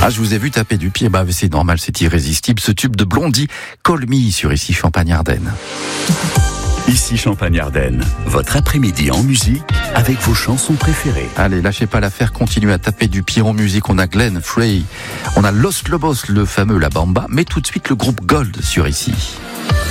Ah, je vous ai vu taper du pied, bah c'est normal, c'est irrésistible, ce tube de Blondie, Call Me sur Ici Champagne-Ardenne. Ici Champagne-Ardenne, votre après-midi en musique avec vos chansons préférées. Allez, lâchez pas l'affaire, continuez à taper du pied en musique. On a Glenn Frey, on a Los Lobos, le fameux La Bamba, mais tout de suite le groupe Gold sur Ici.